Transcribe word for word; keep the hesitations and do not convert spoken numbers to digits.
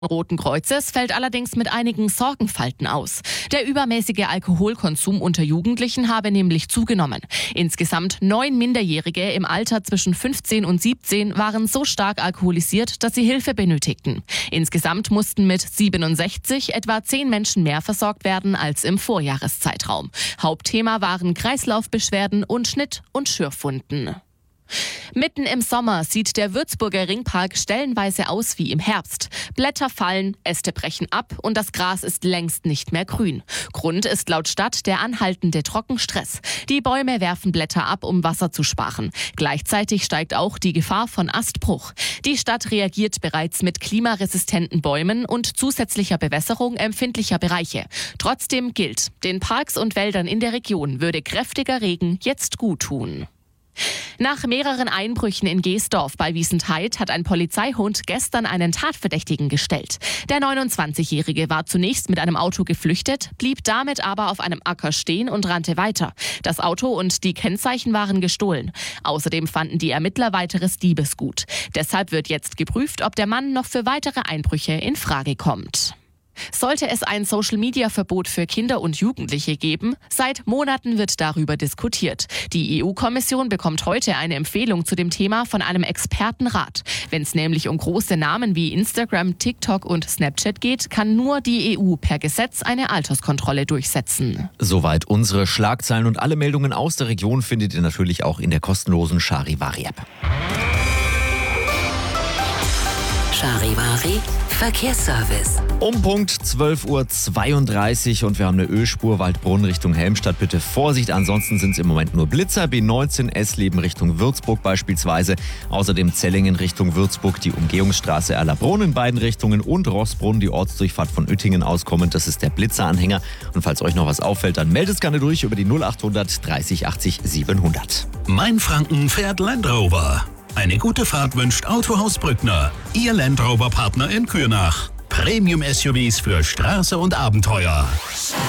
Roten Kreuzes fällt allerdings mit einigen Sorgenfalten aus. Der übermäßige Alkoholkonsum unter Jugendlichen habe nämlich zugenommen. Insgesamt neun Minderjährige im Alter zwischen fünfzehn und siebzehn waren so stark alkoholisiert, dass sie Hilfe benötigten. Insgesamt mussten mit siebenundsechzig etwa zehn Menschen mehr versorgt werden als im Vorjahreszeitraum. Hauptthema waren Kreislaufbeschwerden und Schnitt- und Schürfwunden. Mitten im Sommer sieht der Würzburger Ringpark stellenweise aus wie im Herbst. Blätter fallen, Äste brechen ab und das Gras ist längst nicht mehr grün. Grund ist laut Stadt der anhaltende Trockenstress. Die Bäume werfen Blätter ab, um Wasser zu sparen. Gleichzeitig steigt auch die Gefahr von Astbruch. Die Stadt reagiert bereits mit klimaresistenten Bäumen und zusätzlicher Bewässerung empfindlicher Bereiche. Trotzdem gilt, den Parks und Wäldern in der Region würde kräftiger Regen jetzt gut tun. Nach mehreren Einbrüchen in Geesdorf bei Wiesentheid hat ein Polizeihund gestern einen Tatverdächtigen gestellt. Der neunundzwanzigjährige war zunächst mit einem Auto geflüchtet, blieb damit aber auf einem Acker stehen und rannte weiter. Das Auto und die Kennzeichen waren gestohlen. Außerdem fanden die Ermittler weiteres Diebesgut. Deshalb wird jetzt geprüft, ob der Mann noch für weitere Einbrüche in Frage kommt. Sollte es ein Social-Media-Verbot für Kinder und Jugendliche geben? Seit Monaten wird darüber diskutiert. Die E U-Kommission bekommt heute eine Empfehlung zu dem Thema von einem Expertenrat. Wenn es nämlich um große Namen wie Instagram, TikTok und Snapchat geht, kann nur die E U per Gesetz eine Alterskontrolle durchsetzen. Soweit unsere Schlagzeilen, und alle Meldungen aus der Region findet ihr natürlich auch in der kostenlosen Charivari-App. Charivari Verkehrsservice. Um Punkt zwölf Uhr zweiunddreißig und wir haben eine Ölspur Waldbrunn Richtung Helmstadt. Bitte Vorsicht, ansonsten sind es im Moment nur Blitzer. B neunzehn Essleben Richtung Würzburg beispielsweise. Außerdem Zellingen Richtung Würzburg, die Umgehungsstraße Erlabrunn in beiden Richtungen und Rossbrunn, die Ortsdurchfahrt von Uettingen auskommend. Das ist der Blitzeranhänger. Und falls euch noch was auffällt, dann meldet es gerne durch über die null achthundert dreißig achtzig siebenhundert. Mainfranken fährt Land Rover. Eine gute Fahrt wünscht Autohaus Brückner, Ihr Land Rover Partner in Kürnach. Premium-S U Vs für Straße und Abenteuer.